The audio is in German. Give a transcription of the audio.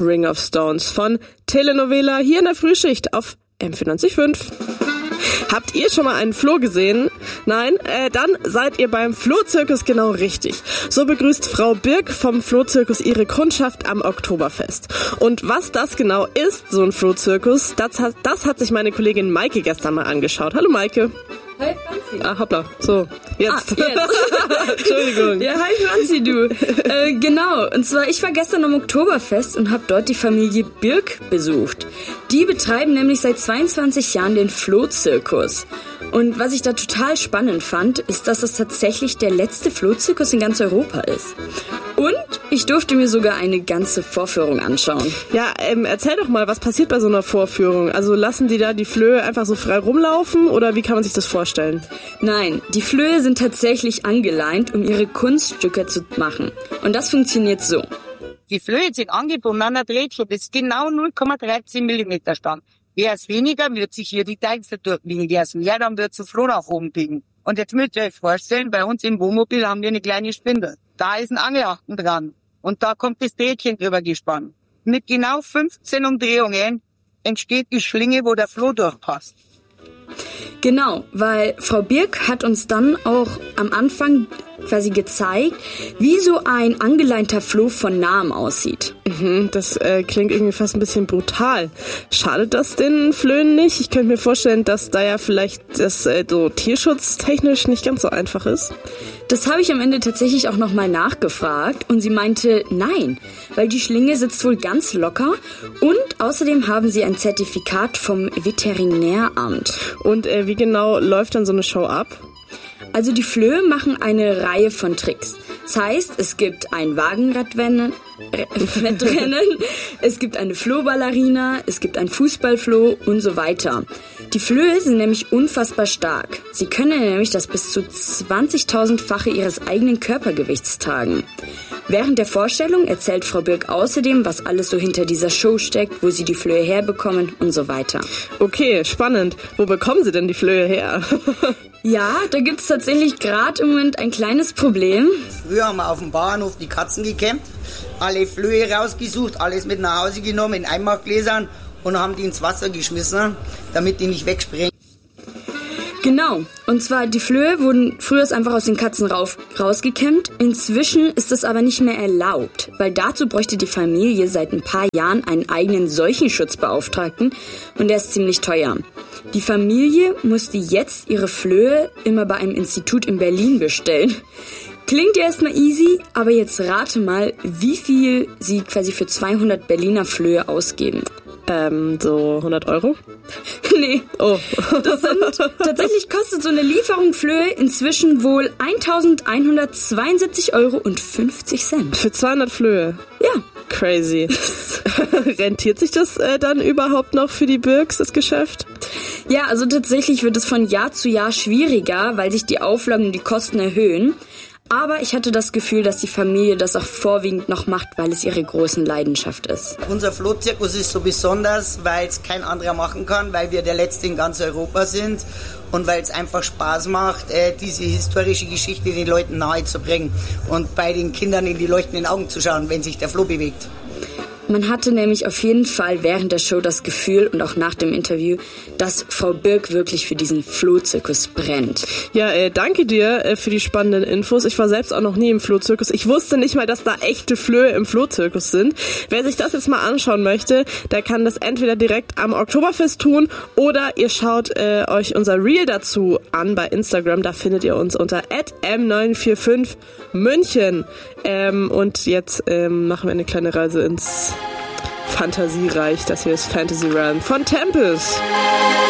Ring of Stones von Telenovela hier in der Frühschicht auf M94.5. Habt ihr schon mal einen Floh gesehen? Nein? Dann seid ihr beim Flohzirkus genau richtig. So begrüßt Frau Birk vom Flohzirkus ihre Kundschaft am Oktoberfest. Und was das genau ist, so ein Flohzirkus, das hat sich meine Kollegin Maike gestern mal angeschaut. Hallo Maike. Hi Franzi. Hoppla. So, jetzt. Entschuldigung. Ja, hi Franzi, du. Genau, und zwar ich war gestern am Oktoberfest und habe dort die Familie Birk besucht. Die betreiben nämlich seit 22 Jahren den Flohzirkus. Und was ich da total spannend fand, ist, dass es tatsächlich der letzte Flohzirkus in ganz Europa ist. Und ich durfte mir sogar eine ganze Vorführung anschauen. Ja, erzähl doch mal, was passiert bei so einer Vorführung? Also lassen die da die Flöhe einfach so frei rumlaufen oder wie kann man sich das vorstellen? Nein, die Flöhe sind tatsächlich angeleint, um ihre Kunststücke zu machen. Und das funktioniert so. Die Flöhe sind angebunden an der Drehscheibe, das ist genau 0,13 mm Stand. Wäre es weniger, wird sich hier die Deichsel durchbiegen. Wäre es mehr, dann wird es Floh nach oben biegen. Und jetzt müsst ihr euch vorstellen, bei uns im Wohnmobil haben wir eine kleine Spindel. Da ist ein Angelhaken dran. Und da kommt das Drähtchen drüber gespannt. Mit genau 15 Umdrehungen entsteht die Schlinge, wo der Floh durchpasst. Genau, weil Frau Birk hat uns dann auch am Anfang quasi gezeigt, wie so ein angeleinter Floh von nahem aussieht. Das klingt irgendwie fast ein bisschen brutal. Schadet das den Flöhen nicht? Ich könnte mir vorstellen, dass da ja vielleicht das so tierschutztechnisch nicht ganz so einfach ist. Das habe ich am Ende tatsächlich auch nochmal nachgefragt und sie meinte, nein, weil die Schlinge sitzt wohl ganz locker und außerdem haben sie ein Zertifikat vom Veterinäramt. Und wie genau läuft dann so eine Show ab? Also die Flöhe machen eine Reihe von Tricks. Das heißt, es gibt ein Wagenradrennen, es gibt eine Flohballerina, es gibt ein Fußballfloh und so weiter. Die Flöhe sind nämlich unfassbar stark. Sie können nämlich das bis zu 20.000-fache ihres eigenen Körpergewichts tragen. Während der Vorstellung erzählt Frau Birk außerdem, was alles so hinter dieser Show steckt, wo sie die Flöhe herbekommen und so weiter. Okay, spannend. Wo bekommen sie denn die Flöhe her? Ja, da gibt's tatsächlich gerade im Moment ein kleines Problem. Früher haben wir auf dem Bauernhof die Katzen gekämmt, alle Flöhe rausgesucht, alles mit nach Hause genommen in Einmachgläsern und haben die ins Wasser geschmissen, damit die nicht wegspringen. Genau, und zwar die Flöhe wurden früher einfach aus den Katzen rausgekämmt. Inzwischen ist das aber nicht mehr erlaubt, weil dazu bräuchte die Familie seit ein paar Jahren einen eigenen Seuchenschutzbeauftragten und der ist ziemlich teuer. Die Familie musste jetzt ihre Flöhe immer bei einem Institut in Berlin bestellen. Klingt ja erstmal easy, aber jetzt rate mal, wie viel sie quasi für 200 Berliner Flöhe ausgeben. So 100 Euro? Nee. Oh. Tatsächlich kostet so eine Lieferung Flöhe inzwischen wohl 1.172,50 €. Für 200 Flöhe? Ja. Crazy. Rentiert sich das dann überhaupt noch für die Birks, das Geschäft? Ja, also tatsächlich wird es von Jahr zu Jahr schwieriger, weil sich die Auflagen und die Kosten erhöhen. Aber ich hatte das Gefühl, dass die Familie das auch vorwiegend noch macht, weil es ihre große Leidenschaft ist. Unser Flohzirkus ist so besonders, weil es kein anderer machen kann, weil wir der Letzte in ganz Europa sind und weil es einfach Spaß macht, diese historische Geschichte den Leuten nahezubringen und bei den Kindern in die leuchtenden Augen zu schauen, wenn sich der Floh bewegt. Man hatte nämlich auf jeden Fall während der Show das Gefühl und auch nach dem Interview, dass Frau Birk wirklich für diesen Flohzirkus brennt. Ja, danke dir für die spannenden Infos. Ich war selbst auch noch nie im Flohzirkus. Ich wusste nicht mal, dass da echte Flöhe im Flohzirkus sind. Wer sich das jetzt mal anschauen möchte, der kann das entweder direkt am Oktoberfest tun oder ihr schaut euch unser Reel dazu an bei Instagram. Da findet ihr uns unter @m945München. Und jetzt machen wir eine kleine Reise ins Fantasiereich. Das hier ist Fantasyland von Tempest.